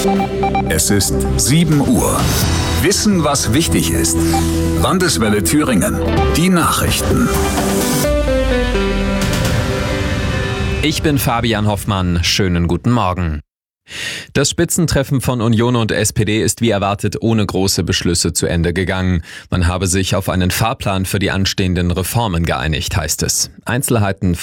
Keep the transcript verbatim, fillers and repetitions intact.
Es ist sieben Uhr. Wissen, was wichtig ist. Landeswelle Thüringen. Die Nachrichten. Ich bin Fabian Hoffmann. Schönen guten Morgen. Das Spitzentreffen von Union und S P D ist wie erwartet ohne große Beschlüsse zu Ende gegangen. Man habe sich auf einen Fahrplan für die anstehenden Reformen geeinigt, heißt es. Einzelheiten